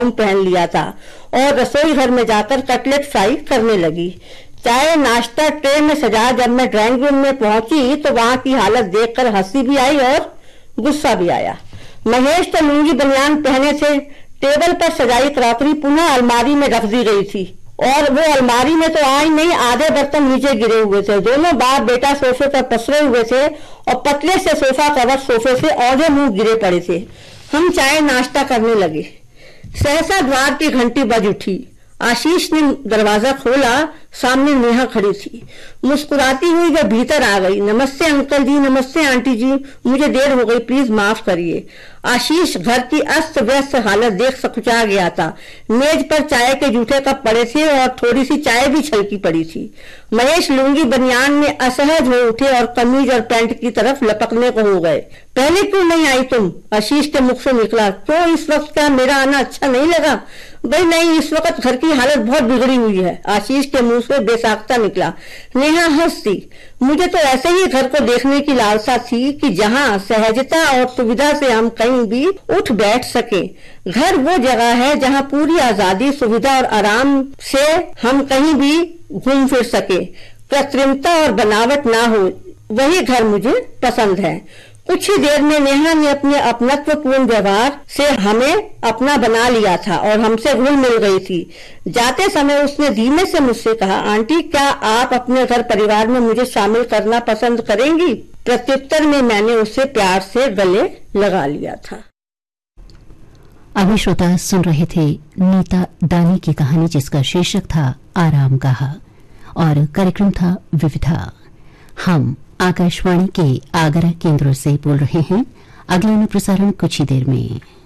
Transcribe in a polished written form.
पहन लिया था और रसोई घर में जाकर कटलेट फ्राई करने लगी। चाय नाश्ता ट्रे में सजा जब मैं ड्राइंग रूम में पहुंची तो वहां की हालत देखकर हंसी भी आई और गुस्सा भी आया। महेश तो लुंगी बनियान पहने थे। टेबल पर सजाई क्रॉकरी पुनः अलमारी में रख दी गई थी और वो अलमारी में तो आई नहीं, आधे बर्तन नीचे गिरे हुए थे। दोनों बाप बेटा सोफे पर पसरे हुए थे और पतले से सोफा कवर सोफे से औंधे मुंह गिरे पड़े थे। हम चाय नाश्ता करने लगे। सहसा द्वार की घंटी बज उठी। आशीष ने दरवाजा खोला। सामने नेहा खड़ी थी। मुस्कुराती हुई वह भीतर आ गई। नमस्ते अंकल जी, नमस्ते आंटी जी, मुझे देर हो गई, प्लीज माफ करिए। आशीष घर की अस्त व्यस्त हालत देख सकुचा गया था। मेज पर चाय के जूठे कप पड़े थे और थोड़ी सी चाय भी छलकी पड़ी थी। महेश लुंगी बनियान में असहज हो उठे और कमीज और पैंट की तरफ लपकने को हो गए। पहले क्यों नहीं आई तुम? आशीष के मुख से निकला। क्यों, इस वक्त क्या मेरा आना अच्छा नहीं लगा? भाई नहीं, इस वक्त घर की हालत बहुत बिगड़ी हुई है, आशीष के मुंह से बेसाख्ता निकला। नेहा हंसी। मुझे तो ऐसे ही घर को देखने की लालसा थी कि जहां सहजता और सुविधा से हम कहीं भी उठ बैठ सके। घर वो जगह है जहां पूरी आजादी, सुविधा और आराम से हम कहीं भी घूम फिर सके, कृत्रिमता और बनावट ना हो। वही घर मुझे पसंद है। कुछ ही देर में नेहा ने अपने अपनत्वपूर्ण व्यवहार से हमें अपना बना लिया था और हमसे घुल मिल गई थी। जाते समय उसने धीमे से मुझसे कहा, आंटी क्या आप अपने घर परिवार में मुझे शामिल करना पसंद करेंगी? प्रत्युत्तर में मैंने उससे प्यार से गले लगा लिया था। अभी श्रोता सुन रहे थे नीता दानी की कहानी, जिसका शीर्षक था आराम कहा और कार्यक्रम था विविधा। हम आकाशवाणी के आगरा केंद्र से बोल रहे हैं। अगला प्रसारण कुछ ही देर में।